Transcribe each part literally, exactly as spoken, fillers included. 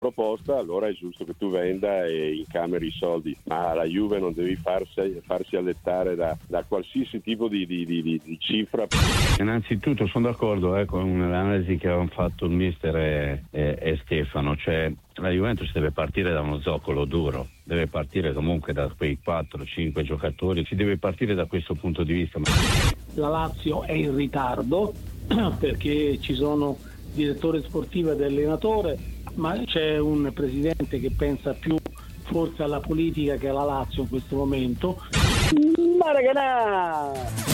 proposta, allora è giusto che tu venda e incameri i soldi, ma la Juve non devi farsi, farsi allettare da, da qualsiasi tipo di, di, di, di cifra. Innanzitutto sono d'accordo eh, con l'analisi che hanno fatto il mister e, e, e Stefano, cioè la Juventus deve partire da uno zoccolo duro, deve partire comunque da quei quattro cinque giocatori, si deve partire da questo punto di vista. La Lazio è in ritardo perché ci sono direttore sportivo ed allenatore, ma c'è un presidente che pensa più forse alla politica che alla Lazio in questo momento. Maracanã!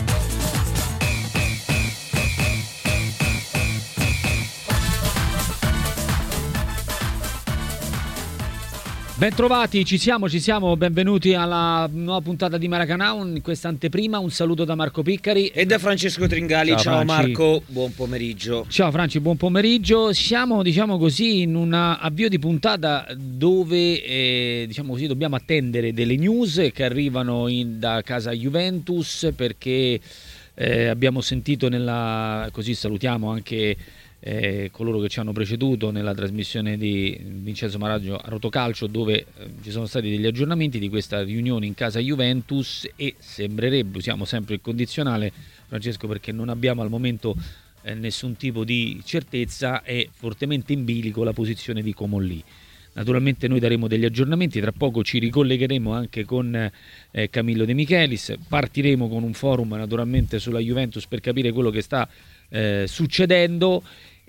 Bentrovati, ci siamo, ci siamo, benvenuti alla nuova puntata di Maracanã, in questa anteprima, un saluto da Marco Piccari e da Francesco Tringali. Ciao, Ciao Marco, buon pomeriggio. Ciao Franci, buon pomeriggio. Siamo, diciamo così, in un avvio di puntata dove, eh, diciamo così, dobbiamo attendere delle news che arrivano in, da casa Juventus, perché eh, abbiamo sentito nella, così salutiamo anche Eh, coloro che ci hanno preceduto nella trasmissione di Vincenzo Maraggio a Rotocalcio, dove eh, ci sono stati degli aggiornamenti di questa riunione in casa Juventus e sembrerebbe, usiamo sempre il condizionale Francesco perché non abbiamo al momento eh, nessun tipo di certezza, è fortemente in bilico la posizione di Comolli. Naturalmente noi daremo degli aggiornamenti, tra poco ci ricollegheremo anche con eh, Camillo De Michelis, partiremo con un forum naturalmente sulla Juventus per capire quello che sta eh, succedendo.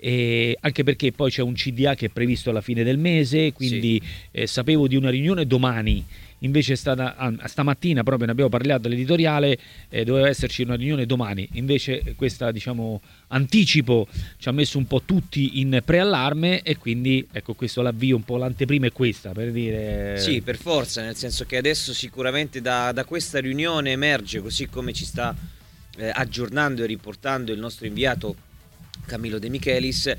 E anche perché poi c'è un C D A che è previsto alla fine del mese, quindi sì. eh, sapevo di una riunione domani, invece è stata ah, stamattina proprio ne abbiamo parlato all'editoriale, eh, doveva esserci una riunione domani, invece questa diciamo anticipo ci ha messo un po' tutti in preallarme e quindi ecco questo l'avvio, un po' l'anteprima è questa per dire. Sì, per forza, nel senso che adesso sicuramente da, da questa riunione emerge, così come ci sta eh, aggiornando e riportando il nostro inviato Camillo De Michelis,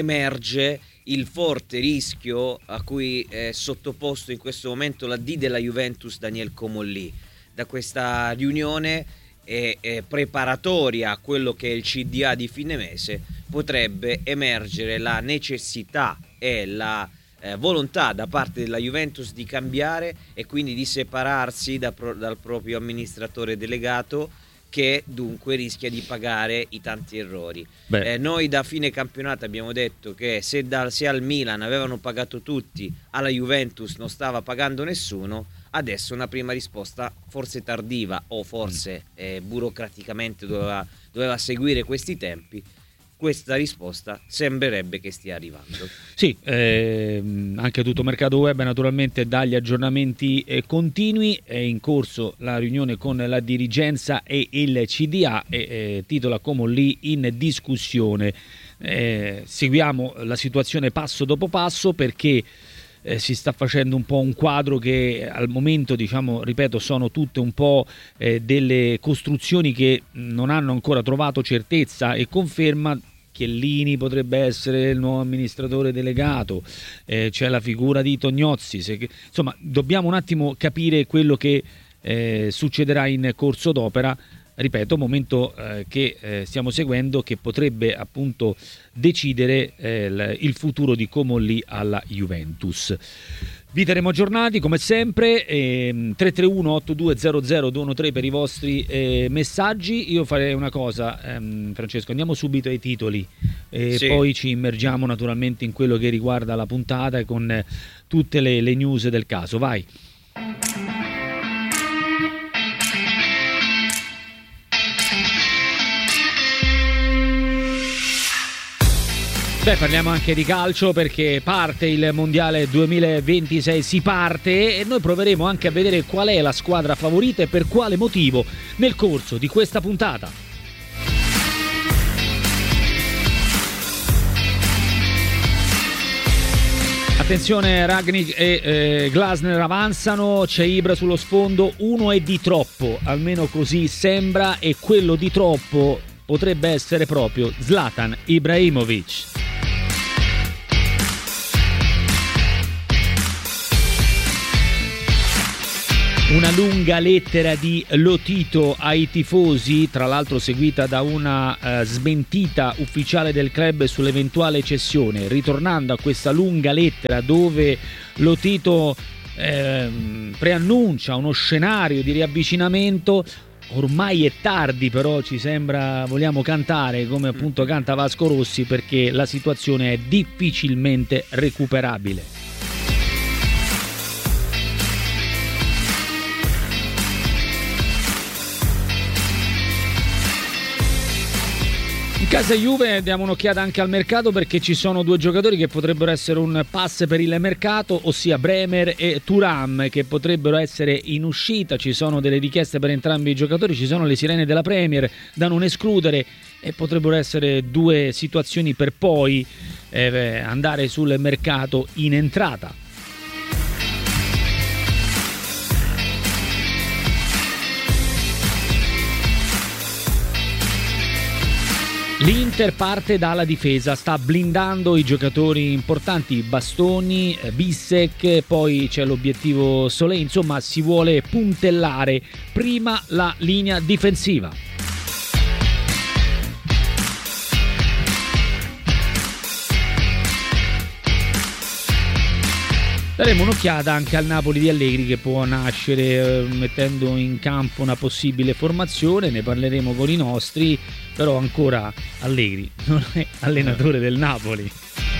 emerge il forte rischio a cui è sottoposto in questo momento la D della Juventus Daniel Comolli. Da questa riunione è, è preparatoria a quello che è il C D A di fine mese potrebbe emergere la necessità e la eh, volontà da parte della Juventus di cambiare e quindi di separarsi da, dal proprio amministratore delegato, che dunque rischia di pagare i tanti errori. Eh, noi da fine campionato abbiamo detto che se, da, se al Milan avevano pagato tutti, alla Juventus non stava pagando nessuno, adesso una prima risposta forse tardiva o forse eh, burocraticamente doveva, doveva seguire questi tempi. Questa risposta sembrerebbe che stia arrivando. Sì, ehm, anche tutto mercato web naturalmente dà gli aggiornamenti eh, continui, è in corso la riunione con la dirigenza e il C D A e eh, titola Comolli in discussione. Eh, seguiamo la situazione passo dopo passo perché eh, si sta facendo un po' un quadro che al momento, diciamo, ripeto, sono tutte un po' eh, delle costruzioni che non hanno ancora trovato certezza e conferma. Chiellini potrebbe essere il nuovo amministratore delegato, eh, c'è la figura di Tognozzi, se, insomma dobbiamo un attimo capire quello che eh, succederà in corso d'opera, ripeto, momento eh, che eh, stiamo seguendo che potrebbe appunto decidere eh, il, il futuro di Comolli alla Juventus. Vi terremo aggiornati come sempre, ehm, tre tre uno otto due zero zero due uno tre per i vostri eh, messaggi. Io farei una cosa, ehm, Francesco, andiamo subito ai titoli e sì. Poi ci immergiamo naturalmente in quello che riguarda la puntata con eh, tutte le, le news del caso. Vai! Beh, parliamo anche di calcio perché parte il Mondiale duemilaventisei, si parte e noi proveremo anche a vedere qual è la squadra favorita e per quale motivo nel corso di questa puntata. Attenzione, Rangnick e eh, Glasner avanzano, c'è Ibra sullo sfondo, uno è di troppo, almeno così sembra, e quello di troppo potrebbe essere proprio Zlatan Ibrahimovic. Una lunga lettera di Lotito ai tifosi, tra l'altro seguita da una uh, smentita ufficiale del club sull'eventuale cessione. Ritornando a questa lunga lettera dove Lotito eh, preannuncia uno scenario di riavvicinamento, ormai è tardi, però ci sembra, vogliamo cantare come appunto canta Vasco Rossi, perché la situazione è difficilmente recuperabile. In casa Juve diamo un'occhiata anche al mercato, perché ci sono due giocatori che potrebbero essere un pass per il mercato, ossia Bremer e Thuram, che potrebbero essere in uscita. Ci sono delle richieste per entrambi i giocatori, ci sono le sirene della Premier da non escludere e potrebbero essere due situazioni per poi eh, andare sul mercato in entrata. L'Inter parte dalla difesa, sta blindando i giocatori importanti, Bastoni, Bissek, poi c'è l'obiettivo Solé, insomma si vuole puntellare prima la linea difensiva. Daremo un'occhiata anche al Napoli di Allegri, che può nascere eh, mettendo in campo una possibile formazione, ne parleremo con i nostri, però ancora Allegri non è allenatore del Napoli.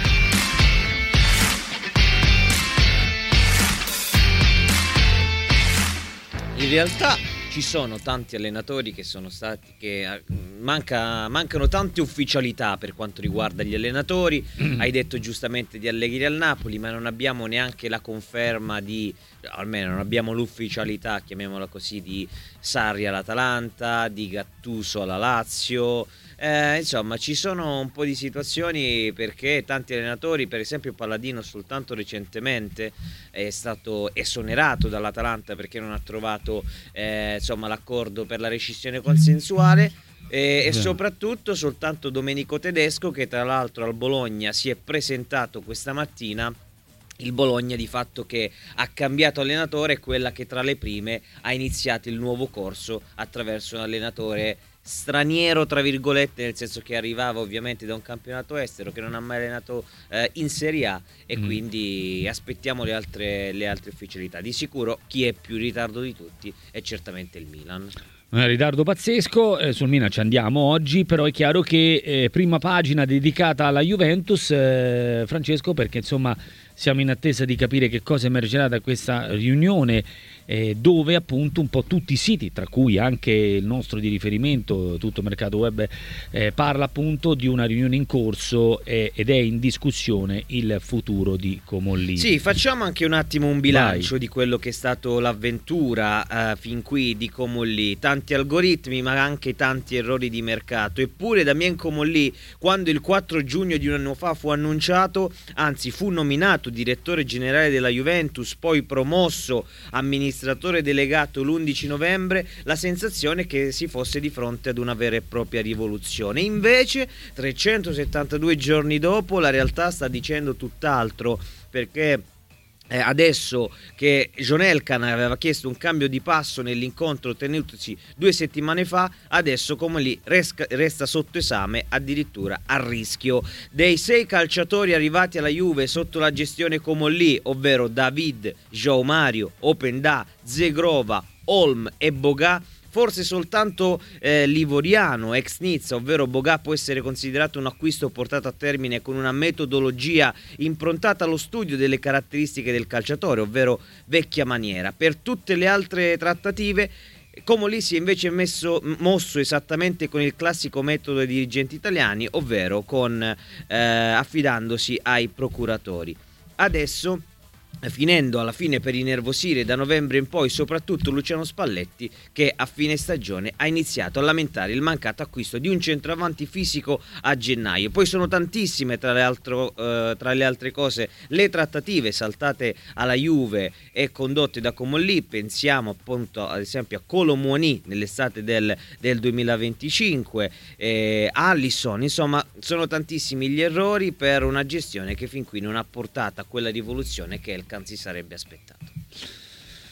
In realtà ci sono tanti allenatori che sono stati che manca, mancano tante ufficialità per quanto riguarda gli allenatori. Mm. Hai detto giustamente di Allegri al Napoli, ma non abbiamo neanche la conferma di, almeno non abbiamo l'ufficialità, chiamiamola così, di Sarri all'Atalanta, di Gattuso alla Lazio. Eh, insomma, ci sono un po' di situazioni, perché tanti allenatori, per esempio Palladino soltanto recentemente è stato esonerato dall'Atalanta perché non ha trovato eh, insomma, l'accordo per la rescissione consensuale, e, e soprattutto soltanto Domenico Tedesco, che tra l'altro al Bologna si è presentato questa mattina. Il Bologna di fatto che ha cambiato allenatore, è quella che tra le prime ha iniziato il nuovo corso attraverso un allenatore straniero tra virgolette, nel senso che arrivava ovviamente da un campionato estero, che non ha mai allenato eh, in Serie A, e mm. quindi aspettiamo le altre, le altre ufficialità. Di sicuro chi è più in ritardo di tutti è certamente il Milan. Un ritardo pazzesco, eh, sul Milan ci andiamo oggi, però è chiaro che eh, prima pagina dedicata alla Juventus, eh, Francesco, perché insomma siamo in attesa di capire che cosa emergerà da questa riunione, eh, dove appunto un po' tutti i siti, tra cui anche il nostro di riferimento, Tutto Mercato Web, eh, parla appunto di una riunione in corso eh, ed è in discussione il futuro di Comolli. Sì, facciamo anche un attimo un bilancio Vai. di quello che è stato l'avventura eh, fin qui di Comolli. Tanti algoritmi, ma anche tanti errori di mercato. Eppure Damien Comolli, quando il quattro giugno di un anno fa fu annunciato, anzi fu nominato direttore generale della Juventus, poi promosso amministratore delegato l'undici novembre, la sensazione è che si fosse di fronte ad una vera e propria rivoluzione. Invece trecentosettantadue giorni dopo la realtà sta dicendo tutt'altro, perché Eh, adesso che John Elkann aveva chiesto un cambio di passo nell'incontro tenutosi due settimane fa, adesso Comolli resta, resta sotto esame, addirittura a rischio. Dei sei calciatori arrivati alla Juve sotto la gestione Comolli, ovvero David, João Mario, Openda, Zegrova, Olm e Boga, forse soltanto eh, l'ivoriano ex Nizza, ovvero Boga, può essere considerato un acquisto portato a termine con una metodologia improntata allo studio delle caratteristiche del calciatore, ovvero vecchia maniera. Per tutte le altre trattative Comolli si è invece messo, mosso esattamente con il classico metodo dei dirigenti italiani, ovvero con eh, affidandosi ai procuratori. Adesso, finendo alla fine per innervosire da novembre in poi soprattutto Luciano Spalletti, che a fine stagione ha iniziato a lamentare il mancato acquisto di un centravanti fisico a gennaio. Poi sono tantissime tra le, altro, eh, tra le altre cose le trattative saltate alla Juve e condotte da Comolli. Pensiamo appunto ad esempio a Kolo Muani nell'estate del, del duemilaventicinque, eh, Alisson, insomma sono tantissimi gli errori per una gestione che fin qui non ha portato a quella rivoluzione che Elkann si sarebbe aspettato.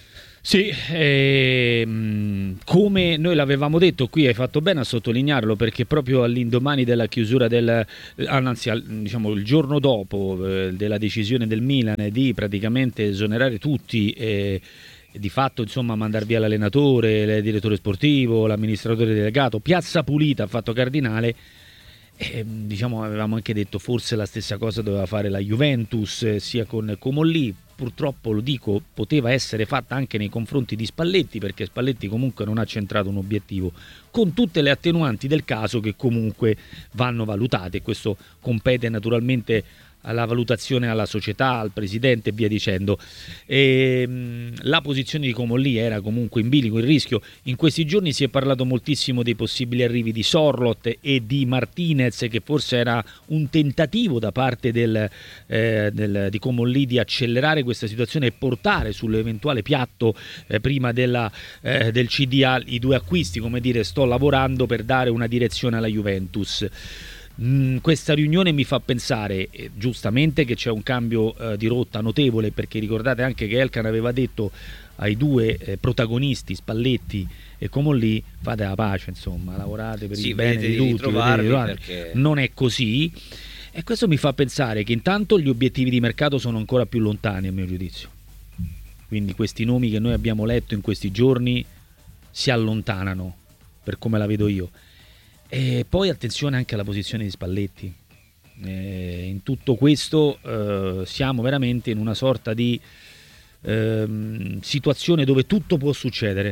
Sì, ehm, come noi l'avevamo detto, qui hai fatto bene a sottolinearlo, perché proprio all'indomani della chiusura del, anzi al, diciamo il giorno dopo eh, della decisione del Milan di praticamente esonerare tutti e, e di fatto insomma mandar via l'allenatore, il direttore sportivo, l'amministratore delegato, piazza pulita, ha fatto Cardinale. E, diciamo avevamo anche detto forse la stessa cosa doveva fare la Juventus eh, sia con Comolli. Purtroppo, lo dico, poteva essere fatta anche nei confronti di Spalletti, perché Spalletti comunque non ha centrato un obiettivo, con tutte le attenuanti del caso che comunque vanno valutate. Questo compete naturalmente alla valutazione alla società, al presidente e via dicendo. E, mh, la posizione di Comolli era comunque in bilico, il rischio. In questi giorni si è parlato moltissimo dei possibili arrivi di Sorloth e di Martinez, che forse era un tentativo da parte del, eh, del, di Comolli di accelerare questa situazione e portare sull'eventuale piatto eh, prima della, eh, del C D A i due acquisti, come dire, sto lavorando per dare una direzione alla Juventus. Mm, questa riunione mi fa pensare eh, giustamente che c'è un cambio eh, di rotta notevole, perché ricordate anche che Elkann aveva detto ai due eh, protagonisti Spalletti e Comolli: fate la pace, insomma, lavorate per sì, il bene di tutti, perché... non è così. E questo mi fa pensare che intanto gli obiettivi di mercato sono ancora più lontani, a mio giudizio, quindi questi nomi che noi abbiamo letto in questi giorni si allontanano, per come la vedo io. E poi attenzione anche alla posizione di Spalletti. Eh, in tutto questo eh, siamo veramente in una sorta di eh, situazione dove tutto può succedere.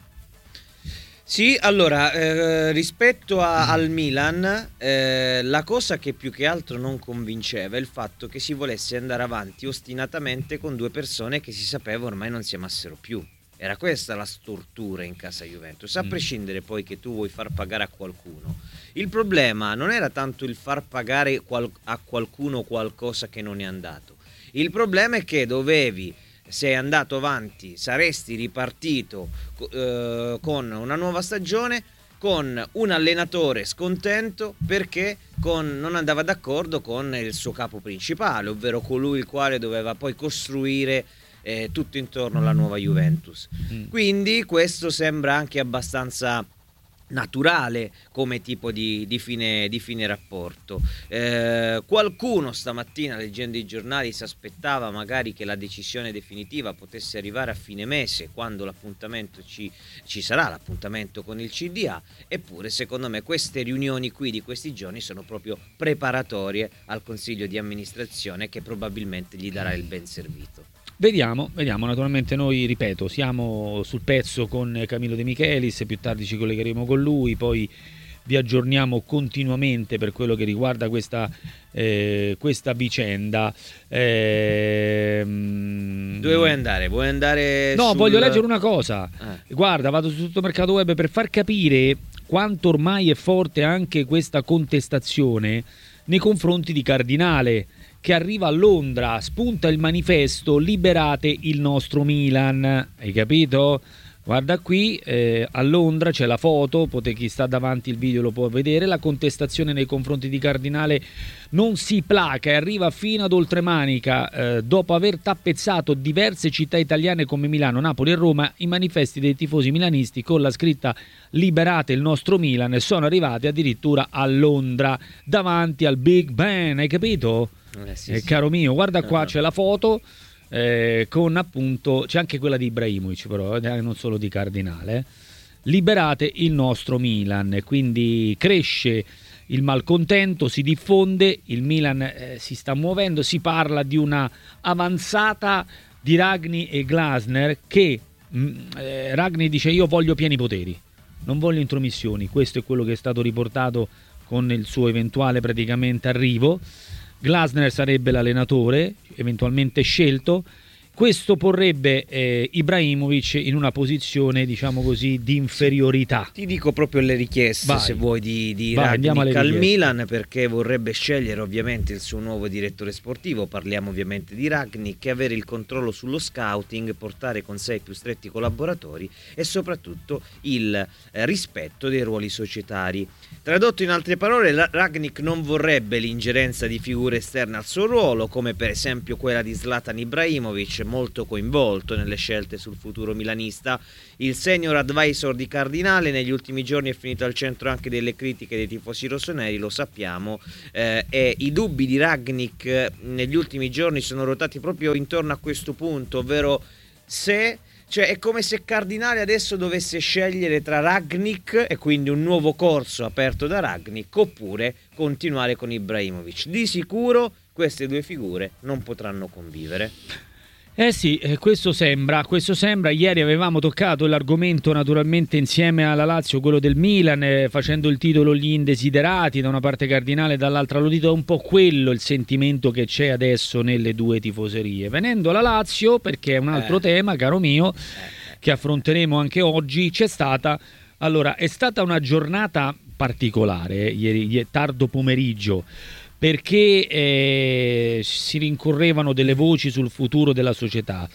Sì, allora, eh, rispetto a, al Milan, eh, la cosa che più che altro non convinceva è il fatto che si volesse andare avanti ostinatamente con due persone che si sapeva ormai non si amassero più. Era questa la stortura in casa Juventus, a prescindere poi che tu vuoi far pagare a qualcuno. Il problema non era tanto il far pagare qual- a qualcuno qualcosa che non è andato. Il problema è che dovevi, sei andato avanti, saresti ripartito eh, con una nuova stagione, con un allenatore scontento perché con, non andava d'accordo con il suo capo principale, ovvero colui il quale doveva poi costruire Eh, tutto intorno alla nuova Juventus. Mm. Quindi questo sembra anche abbastanza naturale come tipo di, di, fine, di fine rapporto. Eh, qualcuno stamattina, leggendo i giornali, si aspettava magari che la decisione definitiva potesse arrivare a fine mese, quando l'appuntamento ci, ci sarà, l'appuntamento con il C D A. Eppure secondo me queste riunioni qui di questi giorni sono proprio preparatorie al consiglio di amministrazione, che probabilmente gli darà il ben servito. Vediamo, vediamo, naturalmente noi, ripeto, siamo sul pezzo con Camillo De Michelis, più tardi ci collegheremo con lui, poi vi aggiorniamo continuamente per quello che riguarda questa, eh, questa vicenda. Eh, Dove vuoi andare? Vuoi andare No, sul... voglio leggere una cosa. Ah. Guarda, vado su tutto Mercato Web per far capire quanto ormai è forte anche questa contestazione nei confronti di Cardinale, che arriva a Londra. Spunta il manifesto "Liberate il nostro Milan", hai capito? Guarda qui, eh, a Londra c'è la foto, potete, chi sta davanti il video lo può vedere. La contestazione nei confronti di Cardinale non si placa e arriva fino ad Oltremanica. Eh, dopo aver tappezzato diverse città italiane come Milano, Napoli e Roma, i manifesti dei tifosi milanisti con la scritta "Liberate il nostro Milan" sono arrivati addirittura a Londra, davanti al Big Ben, hai capito? Eh, sì, eh, sì. Caro mio, guarda qua, no, no. c'è la foto eh, con appunto, c'è anche quella di Ibrahimovic, però eh, non solo di Cardinale. Liberate il nostro Milan, quindi cresce il malcontento, si diffonde, il Milan eh, si sta muovendo, si parla di una avanzata di Ragni e Glasner che mh, eh, Ragni dice: io voglio pieni poteri, non voglio intromissioni. Questo è quello che è stato riportato con il suo eventuale praticamente arrivo. Glasner sarebbe l'allenatore eventualmente scelto. Questo porrebbe eh, Ibrahimovic in una posizione, diciamo così, di inferiorità. Ti dico proprio le richieste, Vai. se vuoi, di, di Vai, Rangnick al Milan, perché vorrebbe scegliere ovviamente il suo nuovo direttore sportivo. Parliamo ovviamente di Rangnick, e avere il controllo sullo scouting, portare con sé i più stretti collaboratori e soprattutto il eh, rispetto dei ruoli societari. Tradotto in altre parole, Rangnick non vorrebbe l'ingerenza di figure esterne al suo ruolo, come per esempio quella di Zlatan Ibrahimovic, molto coinvolto nelle scelte sul futuro milanista. Il senior advisor di Cardinale negli ultimi giorni è finito al centro anche delle critiche dei tifosi rossoneri, lo sappiamo, eh, e i dubbi di Rangnick negli ultimi giorni sono ruotati proprio intorno a questo punto, ovvero se... Cioè è come se Cardinale adesso dovesse scegliere tra Rangnick e quindi un nuovo corso aperto da Rangnick oppure continuare con Ibrahimovic. Di sicuro queste due figure non potranno convivere. Eh sì, eh, questo sembra, questo sembra. Ieri avevamo toccato l'argomento naturalmente insieme alla Lazio, quello del Milan, eh, facendo il titolo Gli indesiderati, da una parte Cardinale, dall'altra Lotito. È un po' quello il sentimento che c'è adesso nelle due tifoserie. Venendo alla Lazio, perché è un altro eh. tema, caro mio, eh. che affronteremo anche oggi, c'è stata, allora, è stata una giornata particolare, eh, ieri, tardo pomeriggio, perché eh, si rincorrevano delle voci sul futuro della società.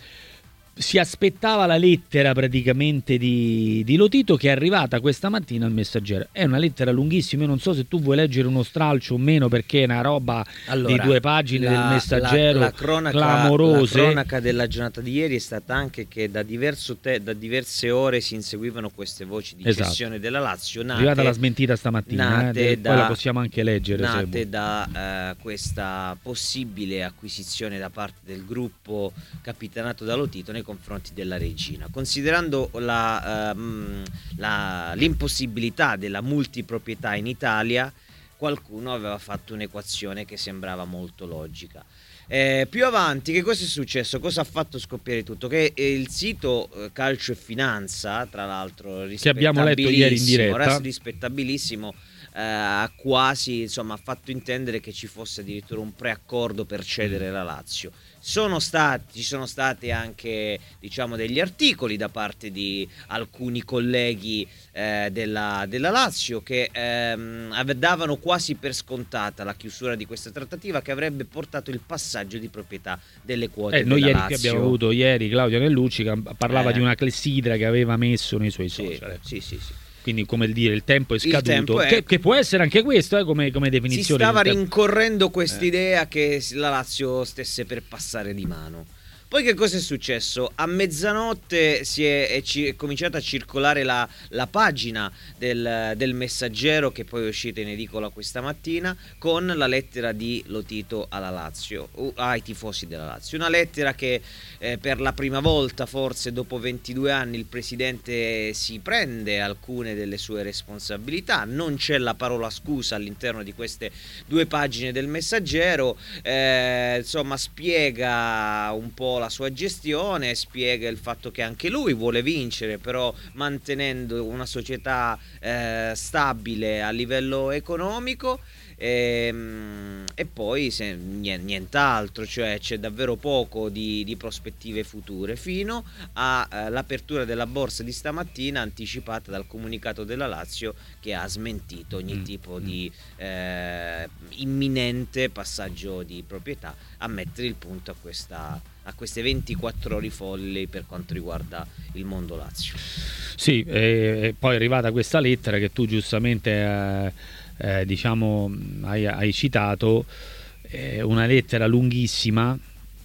Si aspettava la lettera praticamente di, di Lotito, che è arrivata questa mattina al Messaggero. È una lettera lunghissima, io non so se tu vuoi leggere uno stralcio o meno, perché è una roba allora, di due pagine la, del Messaggero, la, la cronaca, clamorose. La cronaca della giornata di ieri è stata anche che da, diverso te, da diverse ore si inseguivano queste voci di esatto. cessione della Lazio. Nate, è arrivata la smentita stamattina, eh, da, poi la possiamo anche leggere. Nate se da uh, questa possibile acquisizione da parte del gruppo capitanato da Lotito nei confronti della regina, considerando la, uh, la, l'impossibilità della multiproprietà in Italia. Qualcuno aveva fatto un'equazione che sembrava molto logica. Eh, più avanti, che cosa è successo? Cosa ha fatto scoppiare tutto? Che il sito eh, Calcio e Finanza, tra l'altro, che abbiamo letto ieri in diretta, rispettabilissimo, ha eh, quasi, insomma, ha fatto intendere che ci fosse addirittura un preaccordo per cedere la Lazio. Sono stati, ci sono stati anche, diciamo, degli articoli da parte di alcuni colleghi eh, della, della Lazio che ehm, davano quasi per scontata la chiusura di questa trattativa, che avrebbe portato il passaggio di proprietà delle quote eh, della noi ieri Lazio. Che abbiamo avuto ieri Claudio Nellucci che parlava eh. di una clessidra che aveva messo nei suoi sì, social. Sì, sì, sì. Quindi, come dire, il tempo è scaduto, tempo è... Che, che può essere anche questo eh, come, come definizione. Si stava rincorrendo quest'idea eh. che la Lazio stesse per passare di mano. Poi che cosa è successo? A mezzanotte si è, è, è cominciata a circolare la, la pagina del, del Messaggero, che poi è uscita in edicola questa mattina, con la lettera di Lotito alla Lazio, ai tifosi della Lazio. Una lettera che eh, per la prima volta, forse dopo ventidue anni, il presidente si prende alcune delle sue responsabilità. Non c'è la parola scusa all'interno di queste due pagine del Messaggero. Eh, insomma, spiega un po' la sua gestione, spiega il fatto che anche lui vuole vincere, però mantenendo una società eh, stabile a livello economico, e, e poi se, nient'altro, cioè c'è davvero poco di, di prospettive future, fino all'apertura della borsa di stamattina, anticipata dal comunicato della Lazio, che ha smentito ogni mm. tipo di eh, imminente passaggio di proprietà, a mettere il punto a questa a queste ventiquattro ore folli per quanto riguarda il mondo Lazio. Sì, e poi è arrivata questa lettera che tu giustamente eh, eh, diciamo hai, hai citato, eh, una lettera lunghissima,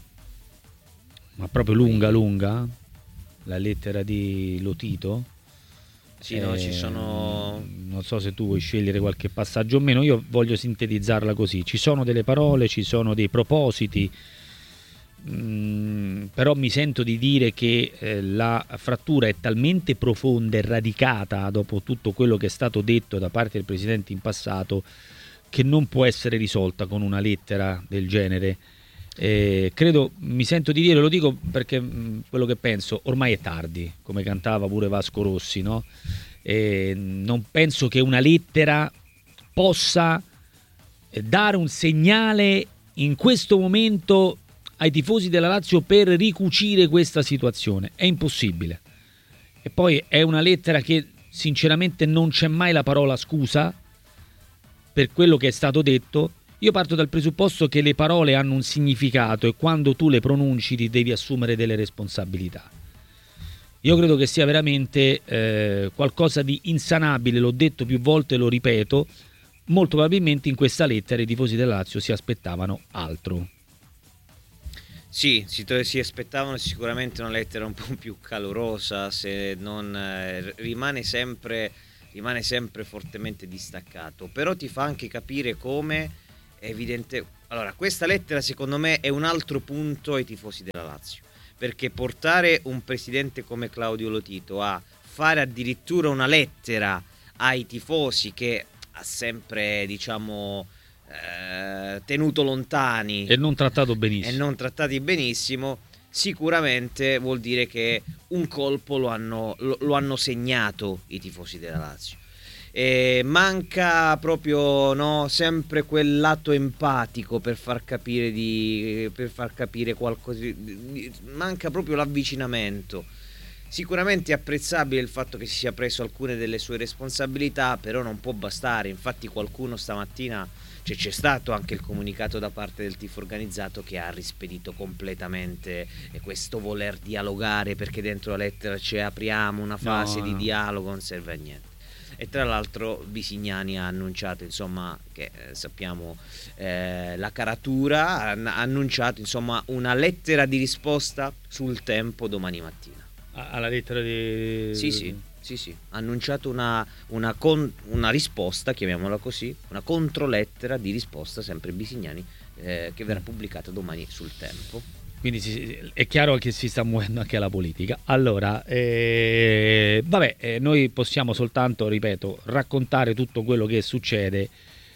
ma proprio lunga lunga, la lettera di Lotito. Sì, no, eh, ci sono... Non so se tu vuoi scegliere qualche passaggio o meno, io voglio sintetizzarla così: ci sono delle parole, ci sono dei propositi. Mm, però mi sento di dire che eh, la frattura è talmente profonda e radicata dopo tutto quello che è stato detto da parte del presidente in passato, che non può essere risolta con una lettera del genere. Eh, credo, mi sento di dire, lo dico perché mh, quello che penso, ormai è tardi, come cantava pure Vasco Rossi, no? Eh, non penso che una lettera possa eh, dare un segnale in questo momento ai tifosi della Lazio per ricucire questa situazione. È impossibile. E poi è una lettera che sinceramente non c'è mai la parola scusa per quello che è stato detto. Io parto dal presupposto che le parole hanno un significato e quando tu le pronunci ti devi assumere delle responsabilità. Io credo che sia veramente eh, qualcosa di insanabile, l'ho detto più volte, lo ripeto. Molto probabilmente in questa lettera i tifosi della Lazio si aspettavano altro. Sì, si, si aspettavano sicuramente una lettera un po' più calorosa, se non eh, rimane sempre rimane sempre fortemente distaccato, però ti fa anche capire come è evidente. Allora, questa lettera secondo me è un altro punto ai tifosi della Lazio, perché portare un presidente come Claudio Lotito a fare addirittura una lettera ai tifosi che ha sempre, diciamo, eh, tenuto lontani e non trattato benissimo e non trattati benissimo, sicuramente vuol dire che un colpo lo hanno, lo, lo hanno segnato i tifosi della Lazio. E manca proprio, no, sempre quel lato empatico per far capire di per far capire qualcosa, manca proprio l'avvicinamento. Sicuramente è apprezzabile il fatto che si sia preso alcune delle sue responsabilità, però non può bastare. Infatti qualcuno stamattina, cioè, c'è stato anche il comunicato da parte del tifo organizzato che ha rispedito completamente questo voler dialogare, perché dentro la lettera c'è apriamo una fase no, di no. dialogo, non serve a niente. E tra l'altro Bisignani ha annunciato, insomma, che eh, sappiamo eh, la caratura, ha, ha annunciato, insomma, una lettera di risposta sul Tempo domani mattina. Alla lettera di... Sì, sì, sì, sì. Ha annunciato una, una, con, una risposta, chiamiamola così, una controlettera di risposta, sempre Bisignani, eh, che verrà pubblicata domani sul Tempo. Quindi si, è chiaro che si sta muovendo anche la politica. Allora, eh, vabbè, eh, noi possiamo soltanto, ripeto, raccontare tutto quello che succede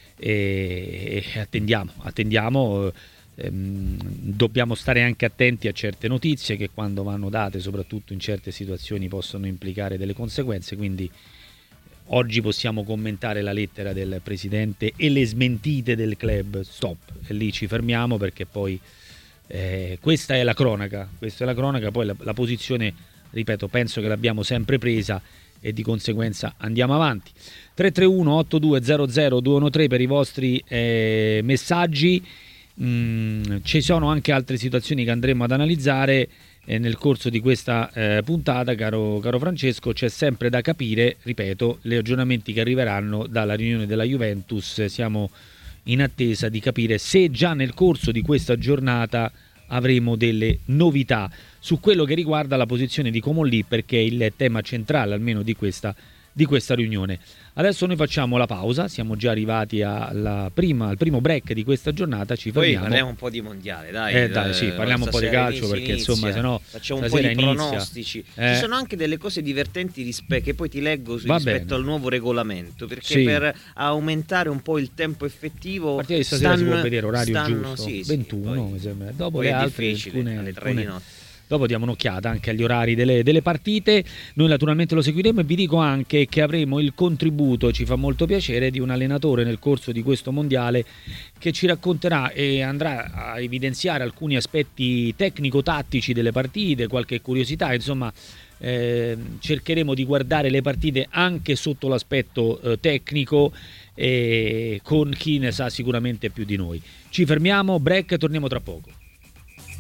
e, e attendiamo, attendiamo. Ehm, dobbiamo stare anche attenti a certe notizie che quando vanno date, soprattutto in certe situazioni, possono implicare delle conseguenze. Quindi oggi possiamo commentare la lettera del presidente e le smentite del club, stop, e lì ci fermiamo, perché poi Eh, questa è la cronaca, questa è la cronaca, poi la, la posizione, ripeto, penso che l'abbiamo sempre presa e di conseguenza andiamo avanti. Tre tre uno otto due zero zero due uno tre per i vostri eh, messaggi. Mm, ci sono anche altre situazioni che andremo ad analizzare eh, nel corso di questa eh, puntata, caro, caro Francesco. C'è sempre da capire, ripeto, gli aggiornamenti che arriveranno dalla riunione della Juventus. Siamo in attesa di capire se già nel corso di questa giornata avremo delle novità su quello che riguarda la posizione di Comolli, perché è il tema centrale almeno di questa, di questa riunione. Adesso noi facciamo la pausa, siamo già arrivati alla prima, al primo break di questa giornata, ci fermiamo. Poi parliamo un po' di mondiale, dai. Eh, dai, sì, parliamo un po' di calcio, perché inizia. insomma, se no facciamo un po' di inizia. pronostici. Eh. Ci sono anche delle cose divertenti rispe- che poi ti leggo Va rispetto bene. al nuovo regolamento, perché Sì. per aumentare un po' il tempo effettivo, A partire di stasera stanno, si può vedere orario stanno, giusto, sì, sì, ventuno poi, mi sembra. Dopo poi le è altre, difficile, alcune, alle tre alcune... di notte. Dopo diamo un'occhiata anche agli orari delle, delle partite. Noi naturalmente lo seguiremo e vi dico anche che avremo il contributo, ci fa molto piacere, di un allenatore nel corso di questo mondiale che ci racconterà e andrà a evidenziare alcuni aspetti tecnico-tattici delle partite, qualche curiosità, insomma. Eh, cercheremo di guardare le partite anche sotto l'aspetto eh, tecnico, e con chi ne sa sicuramente più di noi. Ci fermiamo, break, torniamo tra poco.